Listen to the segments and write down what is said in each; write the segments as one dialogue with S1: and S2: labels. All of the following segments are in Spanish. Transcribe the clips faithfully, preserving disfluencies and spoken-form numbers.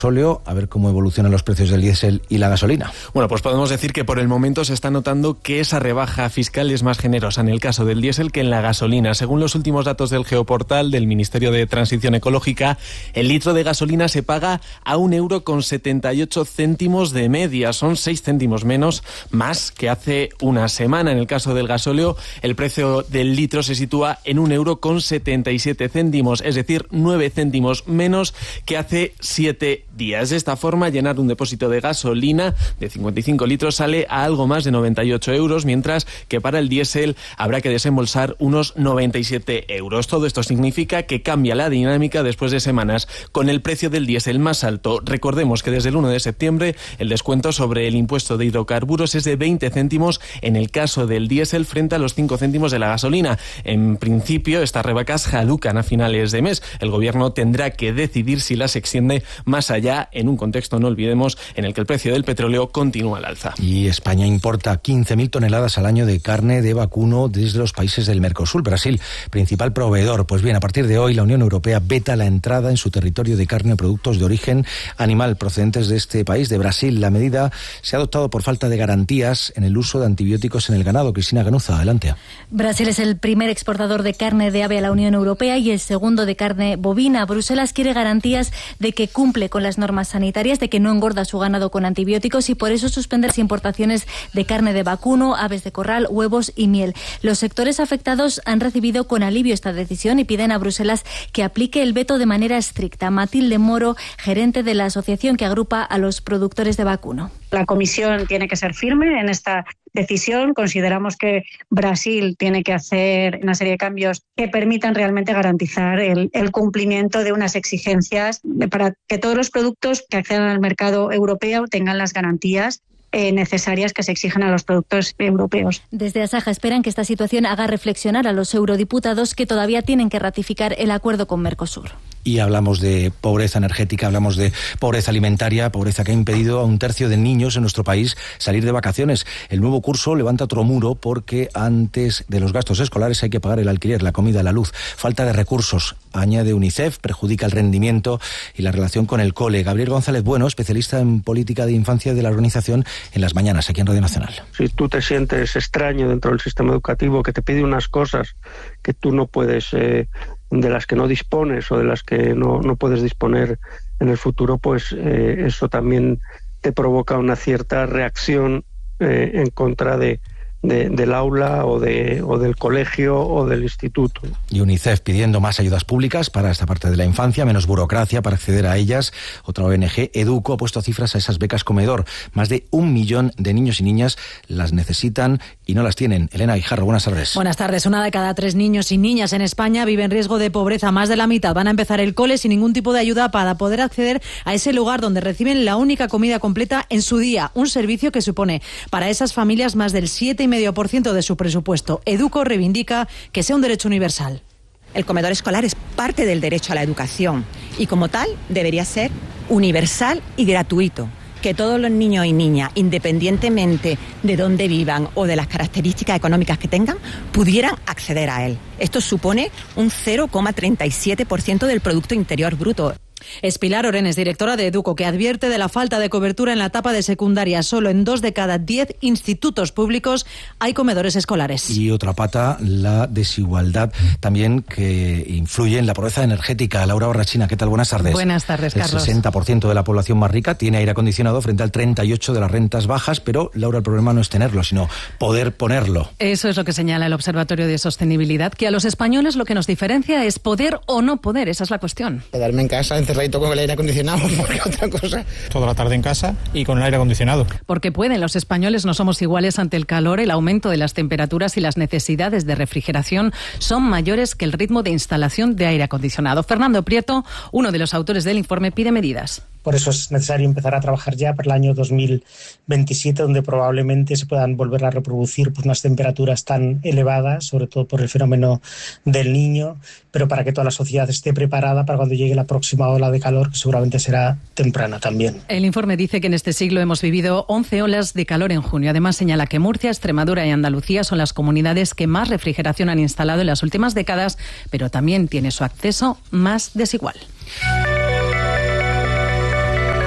S1: gasóleo, a ver cómo evolucionan los precios del diésel y la gasolina.
S2: Bueno, pues podemos decir que por el momento se está notando que esa rebaja fiscal es más generosa en el caso del diésel que en la gasolina. Según los últimos datos del Geoportal del Ministerio de Transición Ecológica, el litro de gasolina se paga a un euro con setenta y ocho céntimos de media. Son seis céntimos menos, más que hace una semana. En el caso del gasóleo, el precio del litro se sitúa en un euro con setenta y siete céntimos, es decir, nueve céntimos menos que hace siete días. De esta forma, llenar un depósito de gasolina de cincuenta y cinco litros sale a algo más de noventa y ocho euros, mientras que para el diésel habrá que desembolsar unos noventa y siete euros. Todo esto significa que cambia la dinámica después de semanas con el precio del diésel más alto. Recordemos que desde el uno de septiembre el descuento sobre el impuesto de hidrocarburos es de veinte céntimos en el caso del diésel frente a los cinco céntimos de la gasolina. En principio, estas rebajas caducan a finales de mes. El gobierno tendrá que decidir si las extiende más allá, en un contexto, no olvidemos, en el que el precio del petróleo continúa al alza.
S1: Y España importa quince mil toneladas al año de carne de vacuno desde los países del Mercosur. Brasil, principal proveedor. Pues bien, a partir de hoy la Unión Europea veta la entrada en su territorio de carne o productos de origen animal procedentes de este país, de Brasil. La medida se ha adoptado por falta de garantías en el uso de antibióticos en el ganado. Cristina Ganuza, adelante.
S3: Brasil es el primer exportador de carne de ave a la Unión Europea y el segundo de carne bovina. Bruselas quiere garantías de que cumple con las normas sanitarias, de que no engorda su ganado con antibióticos y por eso suspende las importaciones de carne de vacuno, aves de corral, huevos y miel. Los sectores afectados han recibido con alivio esta decisión y piden a Bruselas que aplique el veto de manera estricta. Matilde Moro, gerente de la asociación que agrupa a los productores de vacuno.
S4: La Comisión tiene que ser firme en esta decisión. Consideramos que Brasil tiene que hacer una serie de cambios que permitan realmente garantizar el, el cumplimiento de unas exigencias para que todos los productos que accedan al mercado europeo tengan las garantías Eh, necesarias que se exigen a los productos europeos.
S3: Desde Asaja esperan que esta situación haga reflexionar a los eurodiputados que todavía tienen que ratificar el acuerdo con Mercosur.
S1: Y hablamos de pobreza energética, hablamos de pobreza alimentaria, pobreza que ha impedido a un tercio de niños en nuestro país salir de vacaciones. El nuevo curso levanta otro muro porque antes de los gastos escolares hay que pagar el alquiler, la comida, la luz. Falta de recursos, añade UNICEF, perjudica el rendimiento y la relación con el cole. Gabriel González Bueno, especialista en política de infancia de la organización, en las mañanas aquí en Radio Nacional.
S5: Si tú te sientes extraño dentro del sistema educativo, que te pide unas cosas que tú no puedes, eh, de las que no dispones o de las que no, no puedes disponer en el futuro, pues eh, eso también te provoca una cierta reacción eh, en contra de, de, del aula o, de, o del colegio o del instituto.
S1: Y UNICEF pidiendo más ayudas públicas para esta parte de la infancia, menos burocracia para acceder a ellas. Otra O N G, Educo, ha puesto cifras a esas becas comedor. Más de un millón de niños y niñas las necesitan y no las tienen. Elena Guijarro, buenas tardes.
S6: Buenas tardes. Una de cada tres niños y niñas en España vive en riesgo de pobreza. Más de la mitad van a empezar el cole sin ningún tipo de ayuda para poder acceder a ese lugar donde reciben la única comida completa en su día. Un servicio que supone para esas familias más del siete coma cinco por ciento de su presupuesto. Educo reivindica que sea un derecho universal.
S7: El comedor escolar es parte del derecho a la educación y como tal debería ser universal y gratuito. Que todos los niños y niñas, independientemente de dónde vivan o de las características económicas que tengan, pudieran acceder a él. Esto supone un cero coma treinta y siete por ciento del Producto Interior Bruto.
S6: Es Pilar Orenes, directora de Educo, que advierte de la falta de cobertura en la etapa de secundaria. Solo en dos de cada diez institutos públicos hay comedores escolares.
S1: Y otra pata, la desigualdad también que influye en la pobreza energética. Laura Borrachina, ¿qué tal? Buenas tardes.
S6: Buenas tardes, Carlos.
S1: El sesenta por ciento de la población más rica tiene aire acondicionado frente al treinta y ocho por ciento de las rentas bajas, pero, Laura, el problema no es tenerlo, sino poder ponerlo.
S6: Eso es lo que señala el Observatorio de Sostenibilidad, que a los españoles lo que nos diferencia es poder o no poder. Esa es la cuestión.
S8: Quedarme en casa encerradito con el aire acondicionado, porque otra cosa.
S9: Toda la tarde en casa y con el aire acondicionado.
S6: Porque pueden, los españoles no somos iguales ante el calor, el aumento de las temperaturas y las necesidades de refrigeración son mayores que el ritmo de instalación de aire acondicionado. Fernando Prieto, uno de los autores del informe, pide medidas.
S10: Por eso es necesario empezar a trabajar ya para el año dos mil veintisiete, donde probablemente se puedan volver a reproducir pues, unas temperaturas tan elevadas, sobre todo por el fenómeno del Niño, pero para que toda la sociedad esté preparada para cuando llegue la próxima ola de calor, que seguramente será temprana también.
S6: El informe dice que en este siglo hemos vivido once olas de calor en junio. Además señala que Murcia, Extremadura y Andalucía son las comunidades que más refrigeración han instalado en las últimas décadas, pero también tiene su acceso más desigual.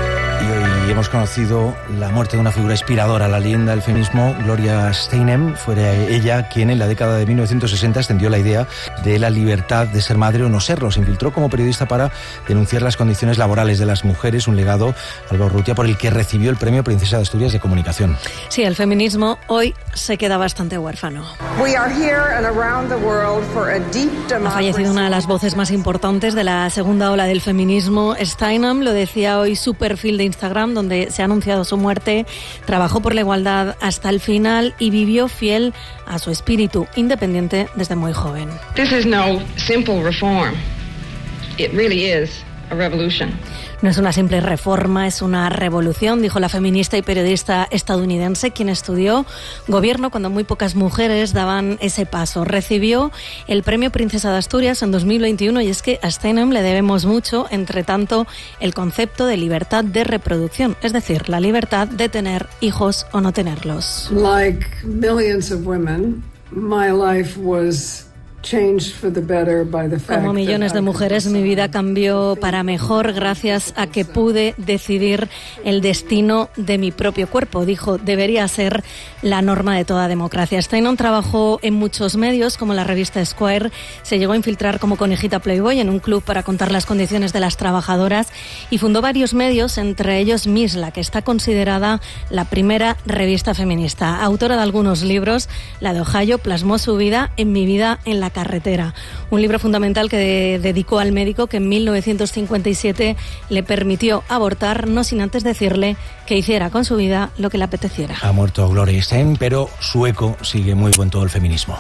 S1: Y hemos conocido la muerte de una figura inspiradora, la leyenda del feminismo, Gloria Steinem. Fue ella quien en la década de mil novecientos sesenta extendió la idea de la libertad de ser madre o no serlo. Se infiltró como periodista para denunciar las condiciones laborales de las mujeres, un legado, Alba Urrutia, por el que recibió el premio Princesa de Asturias de Comunicación.
S11: Sí, el feminismo hoy se queda bastante huérfano. Ha fallecido una de las voces más importantes de la segunda ola del feminismo. Steinem lo decía hoy su perfil de Instagram, donde se ha anunciado su muerte. Trabajó por la igualdad hasta el final y vivió fiel a su espíritu independiente desde muy joven.
S12: This is no simple reform. It really is a revolution.
S11: No es una simple reforma, es una revolución, dijo la feminista y periodista estadounidense, quien estudió gobierno cuando muy pocas mujeres daban ese paso. Recibió el premio Princesa de Asturias en dos mil veintiuno y es que a Steinem le debemos mucho, entre tanto, el concepto de libertad de reproducción, es decir, la libertad de tener hijos o no tenerlos.
S13: Like millions of women, my life was
S11: Como millones de mujeres, mi vida cambió para mejor gracias a que pude decidir el destino de mi propio cuerpo, dijo. Debería ser la norma de toda democracia. Steinem trabajó en muchos medios, como la revista Esquire. Se llegó a infiltrar como conejita Playboy en un club para contar las condiciones de las trabajadoras y fundó varios medios, entre ellos Misla, que está considerada la primera revista feminista. Autora de algunos libros, la de Ohio plasmó su vida en Mi vida en la carretera, un libro fundamental que de, dedicó al médico que en mil novecientos cincuenta y siete le permitió abortar, no sin antes decirle que hiciera con su vida lo que le apeteciera.
S1: Ha muerto Gloria Steinem, pero su eco sigue muy buen todo el feminismo.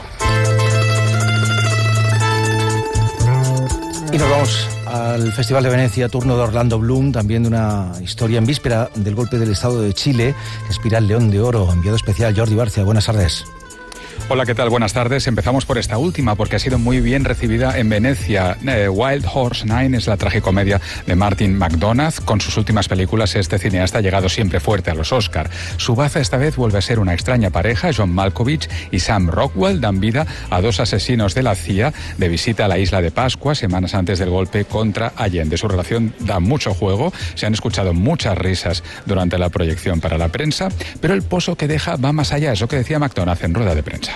S1: Y nos vamos al Festival de Venecia, turno de Orlando Bloom, también de una historia en víspera del golpe del Estado de Chile, Espiral León de Oro, enviado especial Jordi Barcia. Buenas tardes.
S14: Hola, ¿qué tal? Buenas tardes. Empezamos por esta última porque ha sido muy bien recibida en Venecia. Eh, Wild Horse Nine es la tragicomedia de Martin McDonagh. Con sus últimas películas, este cineasta ha llegado siempre fuerte a los Oscar. Su baza esta vez vuelve a ser una extraña pareja. John Malkovich y Sam Rockwell dan vida a dos asesinos de la C I A de visita a la isla de Pascua semanas antes del golpe contra Allende. Su relación da mucho juego. Se han escuchado muchas risas durante la proyección para la prensa, pero el pozo que deja va más allá. Es lo que decía McDonagh en rueda de prensa.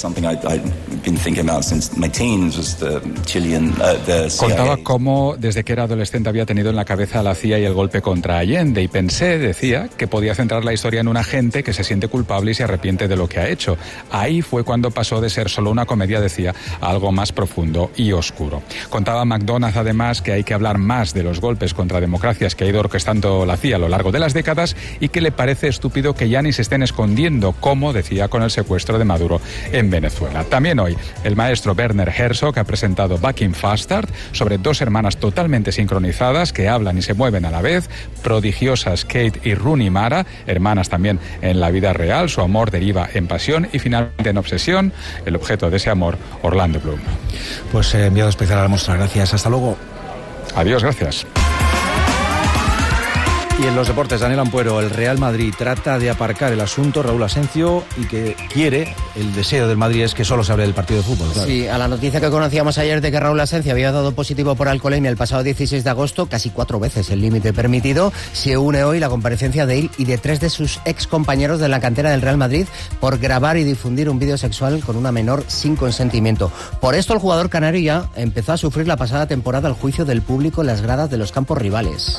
S14: Contaba cómo desde que era adolescente había tenido en la cabeza la C I A y el golpe contra Allende y pensé, decía, que podía centrar la historia en un agente que se siente culpable y se arrepiente de lo que ha hecho. Ahí fue cuando pasó de ser solo una comedia, decía, a algo más profundo y oscuro. Contaba McDonagh además que hay que hablar más de los golpes contra democracias que ha ido orquestando la C I A a lo largo de las décadas y que le parece estúpido que ya ni se estén escondiendo, como decía con el secuestro de Maduro en Venezuela. También hoy el maestro Werner Herzog ha presentado Back in Fastard, sobre dos hermanas totalmente sincronizadas que hablan y se mueven a la vez, prodigiosas Kate y Rooney Mara, hermanas también en la vida real. Su amor deriva en pasión y finalmente en obsesión. El objeto de ese amor, Orlando Bloom.
S1: Pues eh, enviado especial a la muestra. Gracias. Hasta luego.
S14: Adiós, gracias.
S1: Y en los deportes, Daniel Ampuero, el Real Madrid trata de aparcar el asunto Raúl Asencio y que quiere, el deseo del Madrid es que solo se hable del partido de fútbol. Claro.
S15: Sí, a la noticia que conocíamos ayer de que Raúl Asencio había dado positivo por alcoholemia el pasado dieciséis de agosto, casi cuatro veces el límite permitido, se une hoy la comparecencia de él y de tres de sus ex compañeros de la cantera del Real Madrid por grabar y difundir un vídeo sexual con una menor sin consentimiento. Por esto el jugador canario ya empezó a sufrir la pasada temporada el juicio del público en las gradas de los campos rivales.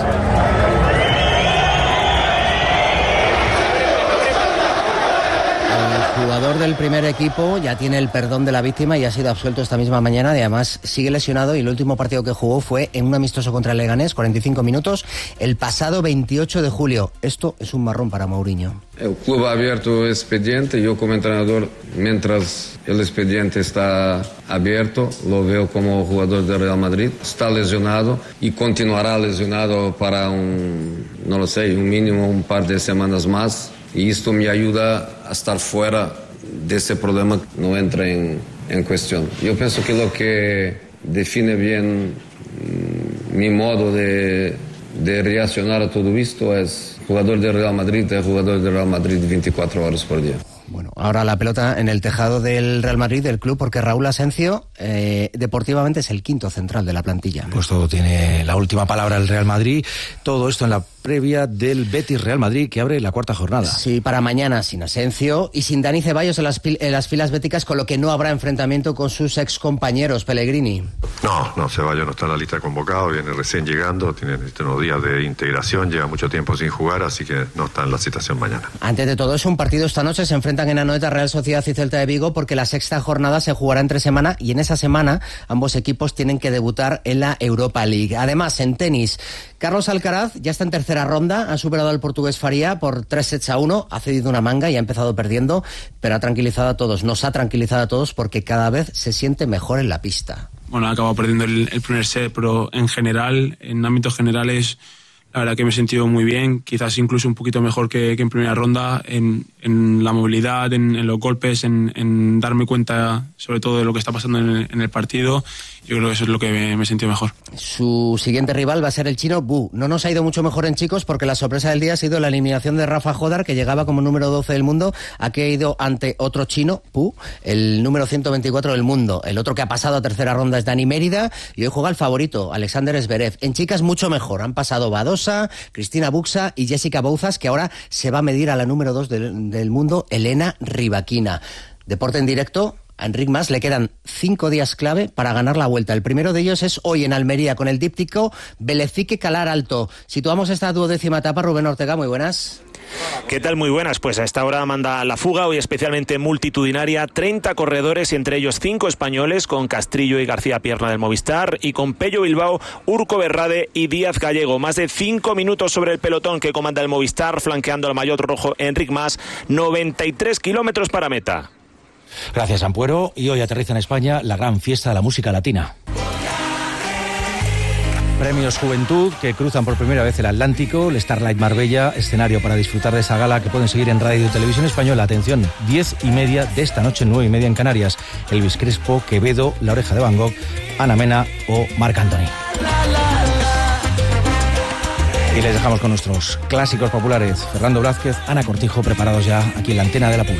S15: El jugador del primer equipo ya tiene el perdón de la víctima y ha sido absuelto esta misma mañana y además sigue lesionado y el último partido que jugó fue en un amistoso contra el Leganés, cuarenta y cinco minutos, el pasado veintiocho de julio. Esto es un marrón para Mourinho.
S16: El club ha abierto expediente, yo como entrenador, mientras el expediente está abierto, lo veo como jugador del Real Madrid, está lesionado y continuará lesionado para un, no lo sé, un mínimo un par de semanas más. Y esto me ayuda a estar fuera de ese problema que no entra en, en cuestión. Yo pienso que lo que define bien mmm, mi modo de, de reaccionar a todo esto es jugador del Real Madrid, es jugador del Real Madrid veinticuatro horas por día.
S15: Bueno, ahora la pelota en el tejado del Real Madrid, del club, porque Raúl Asencio eh, deportivamente es el quinto central de la plantilla.
S1: Pues todo tiene la última palabra el Real Madrid. Todo esto en la previa del Betis Real Madrid, que abre la cuarta jornada.
S15: Sí, para mañana sin Asencio y sin Dani Ceballos en las, en las filas béticas, con lo que no habrá enfrentamiento con sus excompañeros. Pellegrini.
S17: No, no, Ceballos no está en la lista de convocados, viene recién llegando, tiene unos días de integración, lleva mucho tiempo sin jugar, así que no está en la citación mañana.
S15: Antes de todo, es un partido esta noche, se enfrentan en Anoeta Real Sociedad y Celta de Vigo, porque la sexta jornada se jugará entre semana y en esa semana ambos equipos tienen que debutar en la Europa League. Además, en tenis, Carlos Alcaraz ya está en tercera ronda, ha superado al portugués Faria por tres sets a uno, ha cedido una manga y ha empezado perdiendo, pero ha tranquilizado a todos, nos ha tranquilizado a todos porque cada vez se siente mejor en la pista.
S18: Bueno, he acabado perdiendo el, el primer set, pero en general, en ámbitos generales, la verdad que me he sentido muy bien, quizás incluso un poquito mejor que, que en primera ronda, en, en la movilidad, en, en los golpes, en, en darme cuenta sobre todo de lo que está pasando en el, en el partido. Yo creo que eso es lo que me, me he sentido mejor.
S15: Su siguiente rival va a ser el chino Bu. No nos ha ido mucho mejor en chicos porque la sorpresa del día ha sido la eliminación de Rafa Jodar, que llegaba como número doce del mundo. Aquí ha ido ante otro chino, Pu, el número ciento veinticuatro del mundo. El otro que ha pasado a tercera ronda es Dani Mérida y hoy juega el favorito, Alexander Zverev. En chicas mucho mejor. Han pasado Badosa, Cristina Buxa y Jessica Bouzas, que ahora se va a medir a la número dos del, del mundo, Elena Rybakina. Deporte en directo. A Enric Mas le quedan cinco días clave para ganar la Vuelta. El primero de ellos es hoy en Almería con el díptico Belezique Calar Alto. Situamos esta duodécima etapa. Rubén Ortega, muy buenas.
S19: ¿Qué tal? Muy buenas. Pues a esta hora manda la fuga, hoy especialmente multitudinaria, treinta corredores y entre ellos cinco españoles, con Castrillo y García Pierna del Movistar y con Pello Bilbao, Urco Berrade y Díaz Gallego. Más de cinco minutos sobre el pelotón que comanda el Movistar, flanqueando al maillot rojo Enric Mas, noventa y tres kilómetros para meta.
S1: Gracias, Ampuero. Y hoy aterriza en España la gran fiesta de la música latina. Premios Juventud, que cruzan por primera vez el Atlántico, el Starlight Marbella, escenario para disfrutar de esa gala que pueden seguir en Radio y Televisión Española. Atención, diez y media de esta noche, nueve y media en Canarias. Elvis Crespo, Quevedo, La Oreja de Van Gogh, Ana Mena o Marc Anthony. Y les dejamos con nuestros clásicos populares. Fernando Blázquez, Ana Cortijo, preparados ya aquí en la antena de la Pública.